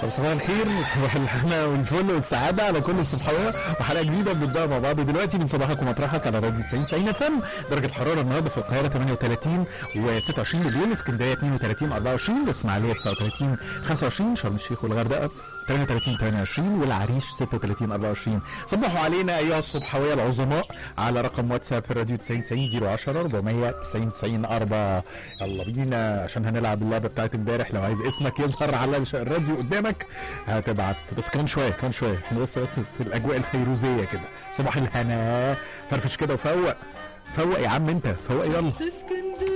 طب صباح الخير، صباح الهنا والفل والسعادة على كل الصبحوية، وحلقة جديدة بنبدأ مع بعض دلوقتي من صباحك ومطرحك على راديو 90 FM. درجة الحرارة النهارده في القاهرة 38 و26 بالليل، اسكندرية 32 24، الإسماعيلية 39 25، شرم الشيخ والغردقة 38 28، والعريش 36 24. صبحوا علينا أيها الصبحوية العظماء على رقم واتساب الراديو 90 010 490 90 4. يلا بينا عشان هنلعب اللعبة بتاعت امبارح. لو عايز اسمك يظهر على الراديو قدامك هتبعت، بس كمان شويه احنا بس في الاجواء الفيروزيه كده. صباح الهنا، فرفش كده وفوق، فوق يا عم انت، فوق يلا.